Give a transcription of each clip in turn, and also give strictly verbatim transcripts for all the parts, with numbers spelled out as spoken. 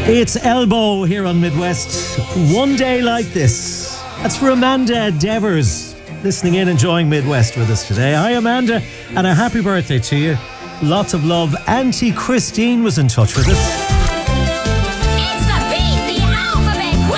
It's Elbow here on Midwest. One day like this. That's for Amanda Devers, listening in, enjoying Midwest with us today. Hi, Amanda, and a happy birthday to you. Lots of love. Auntie Christine was in touch with us. It's the Beat the Alphabet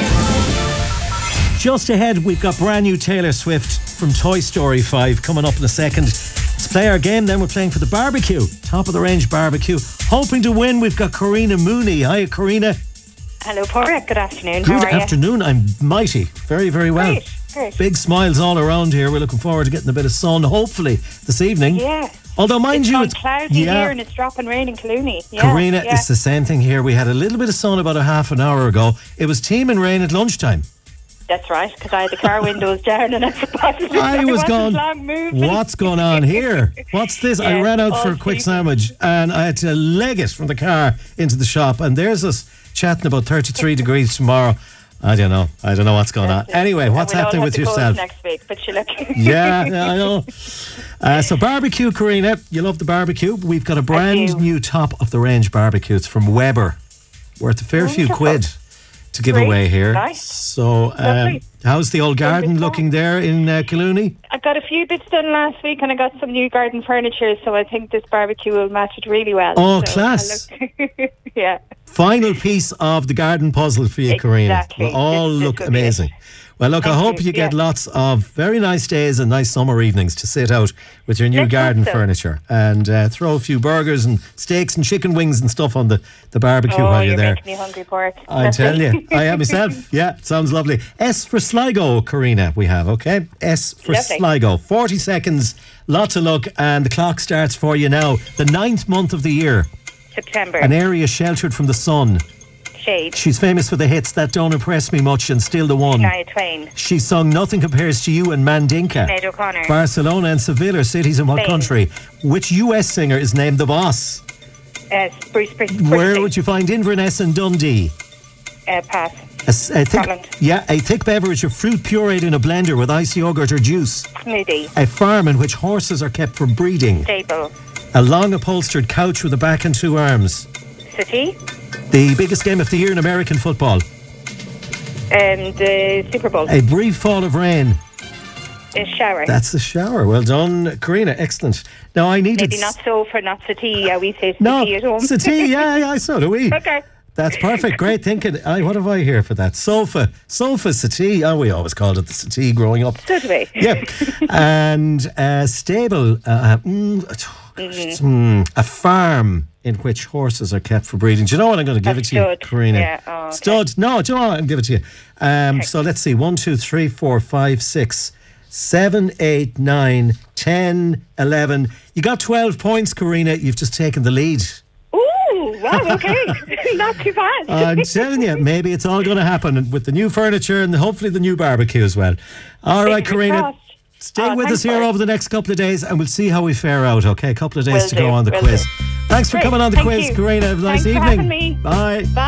Quiz. Just ahead, we've got brand new Taylor Swift from Toy Story five coming up in a second. Let's play our game, then we're playing for the barbecue. Top of the range barbecue. Hoping to win, we've got Karina Mooney. Hi, Karina. Hello, Porrick. Good afternoon. Good How are afternoon. I'm mighty. Very, very well. Great, great. Big smiles all around here. We're looking forward to getting a bit of sun, hopefully, this evening. you? Yeah. Although, mind It's you, gone it's cloudy yeah. here and it's dropping rain in Clooney. Yeah, Karina, yeah. it's the same thing here. We had a little bit of sun about a half an hour ago. It was teeming rain at lunchtime. That's right, because I had the car windows down and I forgot to I was going, long moving. what's going on here? What's this? I Yeah, ran out all for a quick sleeping. sandwich and I had to leg it from the car into the shop. And there's us chatting about thirty-three degrees tomorrow. I don't know. I don't know what's going on. Anyway, what's And we'll happening all with have the yourself? cold next week, but you look. Yeah, yeah, I know. Uh, so barbecue, Karina, you love the barbecue. We've got a brand do. new top of the range barbecue. It's from Weber, worth a fair few Wonderful. quid to give Great. away here. Nice. So, um, Lovely. how's the old garden Lovely. looking there in uh, Clooney? I got a few bits done last week and I got some new garden furniture, so I think this barbecue will match it really well. Oh, So class. I look- yeah. Final piece of the garden puzzle for you, Karina. Exactly. Will all This- this look will be amazing. it. Well, look, I Thank hope you. you get Yeah. lots of very nice days and nice summer evenings to sit out with your new Let's hope garden so. furniture and uh, throw a few burgers and steaks and chicken wings and stuff on the, the barbecue Oh, while you're you're there. making me hungry, Porrick. I tell you, I am myself. Yeah, sounds lovely. S for Sligo, Karina, we have, okay? S for Lovely. Sligo. forty seconds, lots of luck, and the clock starts for you now. The ninth month of the year, September. an area sheltered from the sun. Shade. She's famous for the hits That Don't Impress Me Much and Still the One. Shania Twain. She's sung Nothing Compares to You and Mandinka. Sinead O'Connor. Barcelona and Seville are cities in what Spain. country? Which U S singer is named The Boss? Uh, Bruce Springsteen. Where would you find Inverness and Dundee? Uh, pass. A, s- a thick, Scotland. yeah, a thick beverage of fruit pureed in a blender with ice yogurt or juice. Smoothie. A farm in which horses are kept for breeding. Stable. A long upholstered couch with a back and two arms. City. The biggest game of the year in American football. And the Super Bowl. A brief fall of rain. A shower. That's the shower. Well done, Karina. Excellent. Now I needed... Maybe not so for not city. Uh, we say No, city at home. settee, yeah, yeah, so do we. Okay. That's perfect. Great thinking. I, what have I here for that? Sofa. Sofa settee. Oh, we always called it the settee growing up. So do we. Yep. And uh, stable. Uh, mm, Mm-hmm. mm, a farm in which horses are kept for breeding. Do you know what? I'm going to give A it to you, stud. Karina. Yeah, oh, okay. Stud. No, do you know what? I'm going to give it to you. Um, Okay. So let's see. One, two, three, four, five, six, seven, eight, nine, ten, eleven. You got twelve points, Karina. You've just taken the lead. Ooh, wow, okay. Not too bad. I'm telling you, maybe it's all going to happen with the new furniture and hopefully the new barbecue as well. All right, Fingers Karina. crossed. Stay Oh, with thanks us here for it. over the next couple of days and we'll see how we fare out, okay? A couple of days Will to go do, on the will quiz. do. Thanks for Great, coming on the thank quiz, you. Karina. Have a nice Thanks for evening. having me. Bye. Bye.